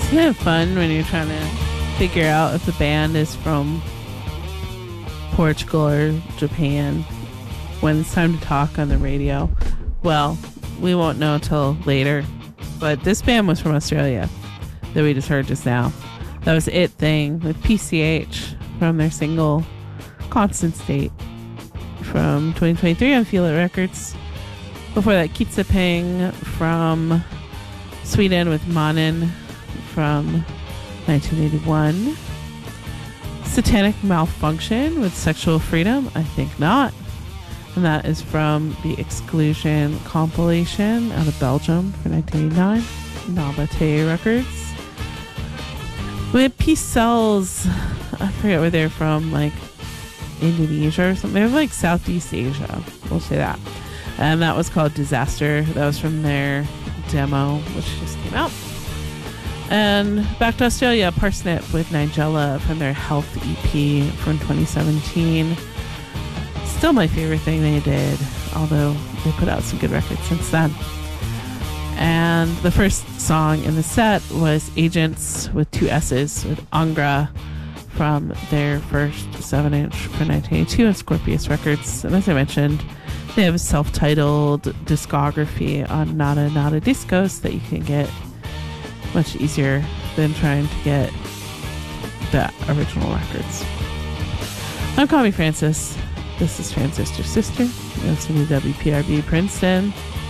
Isn't it fun when you're trying to figure out if the band is from Portugal or Japan when it's time to talk on the radio? Well, we won't know until later. But this band was from Australia that we just heard just now. That was It Thing with PCH from their single Constant State from 2023 on Feel It Records. Before that, Kitsaping from Sweden with Mannen from 1981. Satanic Malfunction with Sexual Freedom, I think not. And that is from the Exclusion compilation out of Belgium for 1989. Nabate Records. We had Peace Cells, I forget where they're from, like Indonesia or something. They're like Southeast Asia, we'll say that. And that was called Disaster. That was from their demo, which just came out. And back to Australia, Parsnip with Nigella from their Health EP from 2017. Still my favorite thing they did, although they put out some good records since then. And the first song in the set was Agents with 2 S's with Angra from their first 7-inch for 1982 on Scorpius Records. And as I mentioned, they have a self-titled discography on Nada Nada Discos that you can get much easier than trying to get the original records. I'm Connie Francis. This is Transistor Sister. Listen to WPRB Princeton.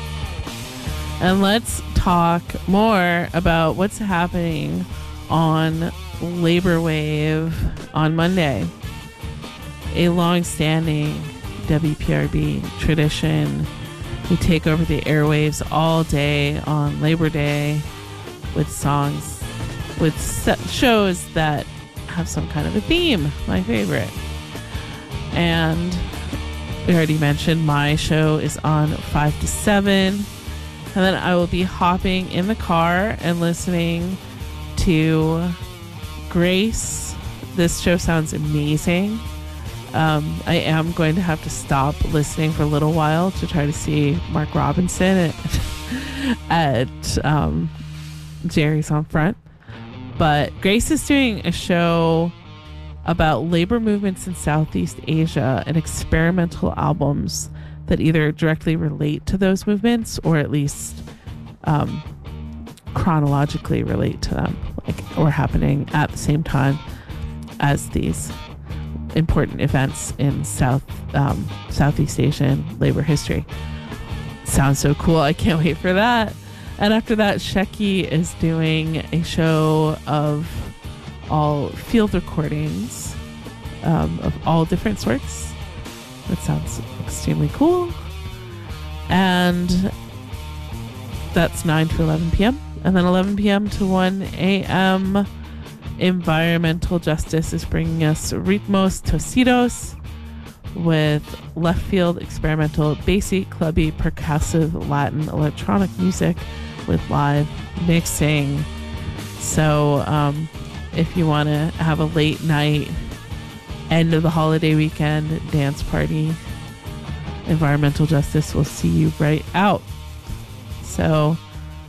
And let's talk more about what's happening on Labor Wave on Monday. A long-standing WPRB tradition. We take over the airwaves all day on Labor Day with songs, with shows that have some kind of a theme. My favorite. And we already mentioned my show is on 5 to 7. And then I will be hopping in the car and listening to Grace. This show sounds amazing. I am going to have to stop listening for a little while to try to see Mark Robinson at Jerry's on Front. But Grace is doing a show about labor movements in Southeast Asia and experimental albums that either directly relate to those movements or at least chronologically relate to them, like, or happening at the same time as these important events in Southeast Asian labor history. Sounds so cool. I can't wait for that. And after that, Shecky is doing a show of all field recordings of all different sorts. That sounds extremely cool. And that's 9 to 11 p.m. And then 11 p.m. to 1 a.m. Environmental Justice is bringing us Ritmos Tosidos with left field experimental, bassy, clubby, percussive Latin electronic music with live mixing. So if you want to have a late night, end of the holiday weekend dance party, Environmental Justice will see you right out. So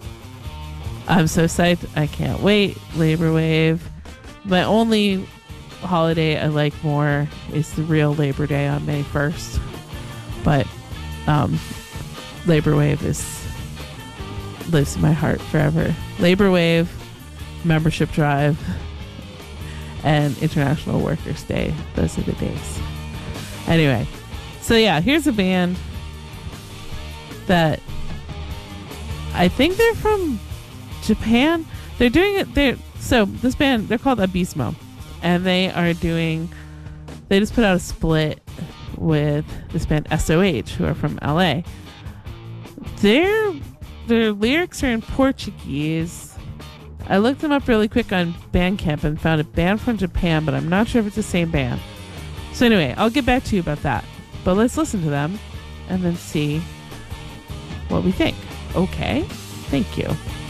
I'm so psyched. I can't wait. Labor Wave. My only holiday I like more is the real Labor Day on May 1st. But Labor Wave lives in my heart forever. Labor Wave, membership drive, and International Workers' Day. Those are the days. Anyway, so yeah, here's a band that I think they're from Japan. They're doing it. So this band, they're called Abismo, and they just put out a split with this band SOH, who are from LA. Their lyrics are in Portuguese. I looked them up really quick on Bandcamp and found a band from Japan, but I'm not sure if it's the same band. So anyway, I'll get back to you about that. But let's listen to them and then see what we think. Okay? Thank you.